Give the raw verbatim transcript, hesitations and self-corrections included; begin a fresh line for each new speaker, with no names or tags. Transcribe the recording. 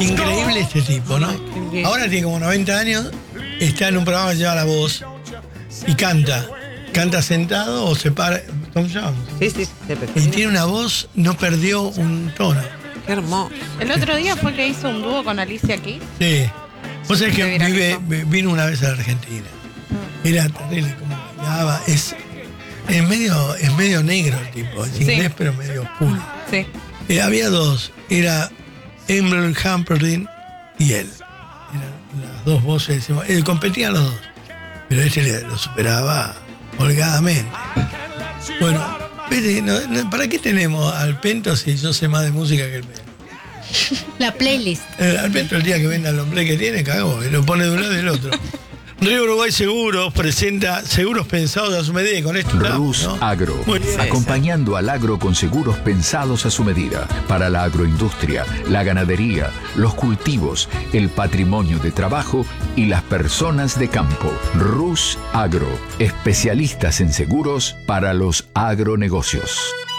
Increíble este tipo, ¿no? Ahora tiene como noventa años, está en un programa que lleva La Voz y canta. Canta sentado o se para. Tom Jones.
Sí, sí,
y tiene una voz, no perdió un tono.
Qué hermoso.
El otro día fue que hizo un dúo con Alicia Keys.
Sí. Vos sabés que
Se
vive,
viralizó.
vino una vez a la Argentina. Era terrible como bailaba. Es, es, medio, es medio negro el tipo. Es
Sí.
inglés, pero medio oscuro.
Sí.
Eh, había dos. Era Emily Humperdinck y él. Eran las dos voces. Decimos, eh, competían los dos. Pero este le- lo superaba holgadamente. Bueno, vete, no- no, ¿para qué tenemos al Pento si yo sé más de música que el Pento?
La playlist.
El, al Pento el día que venda el hombre que tiene, cagó, y lo pone de un lado y del otro. Río Uruguay Seguros presenta seguros pensados a su medida y con esto estamos,
Rus
¿no?
Agro,
Muy bien.
acompañando al agro con seguros pensados a su medida para la agroindustria, la ganadería, los cultivos, el patrimonio de trabajo y las personas de campo. Rus Agro, especialistas en seguros para los agronegocios.